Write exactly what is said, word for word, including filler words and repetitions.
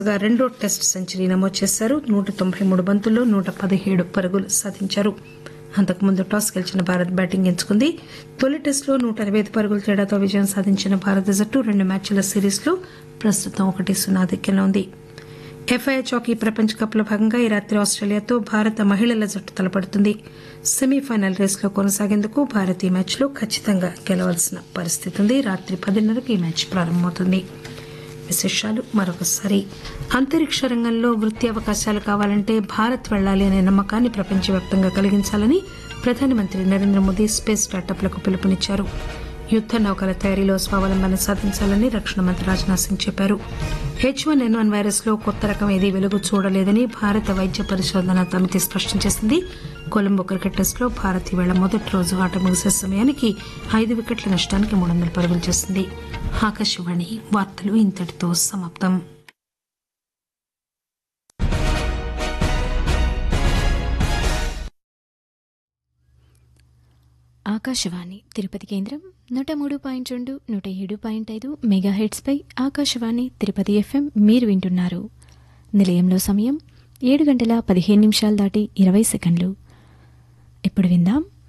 రెండో test century నమోదు చేశారు. నూట తొంభై మూడు బంతుల్లో నూట పదిహేడు పరుగులు సాధించారు. అంతకుముందు టాస్ గెలిచిన భారత్ బ్యాటింగ్ ఎంచుకుంది. తొలి టెస్టులో నూట అరవై ఐదు పరుగుల తేడాతో విజయం సాధించిన భారత జట్టు రెండు మ్యాచ్ల సిరీస్లో ప్రస్తుతం ఒకటి సున్నా ఆధిక్యంలో ఉంది. ఎఫ్ఐహెచ్ హాకీ ప్రపంచ కప్లో భాగంగా ఈ రాత్రి ఆస్ట్రేలియాతో భారత మహిళల జట్టు తలపడుతుంది. సెమీఫైనల్ రేసులో కొనసాగేందుకు భారత్ ఈ మ్యాచ్లో ఖచ్చితంగా గెలవాల్సిన పరిస్థితి ఉంది. రాత్రి పదిన్నరకు ఈ మ్యాచ్ ప్రారంభమవుతుంది. విశేషాలు మరొకసారి. అంతరిక్ష రంగంలో వృత్తి అవకాశాలు కావాలంటే భారత్ వెళ్లాలి అనే నమ్మకాన్ని ప్రపంచవ్యాప్తంగా కలిగించాలని ప్రధానమంత్రి నరేంద్ర మోదీ స్పేస్ స్టార్టప్లకు పిలుపునిచ్చారు. యుద్ద నౌకల తయారీలో స్వావలంబన సాధించాలని రక్షణ మంత్రి రాజ్నాథ్ సింగ్ చెప్పారు. హెచ్ వన్ ఎన్ వన్ వైరస్ లో కొత్త రకం ఏదీ వెలుగు చూడలేదని భారత వైద్య పరిశోధన సమితి స్పష్టం చేసింది. కొలంబో క్రికెట్ టెస్టులో భారత్ ఈవేళ మొదటి రోజు ఆట ముగిసే సమయానికి ఐదు వికెట్ల నష్టానికి మూడు వందల పరుగులు చేసింది. ఆకాశవాణి వార్తలు ఇంతటితో సమాప్తం. ఆకాశవాణి తిరుపతి కేంద్రం నూట మూడు పాయింట్ రెండు నూట ఏడు పాయింట్ ఐదు మెగా హెడ్స్పై ఆకాశవాణి తిరుపతి ఎఫ్ఎం మీరు వింటున్నారు. నిలయంలో సమయం ఏడు గంటల పదిహేను నిమిషాలు దాటి ఇరవై సెకండ్లు. ఇప్పుడు విందాం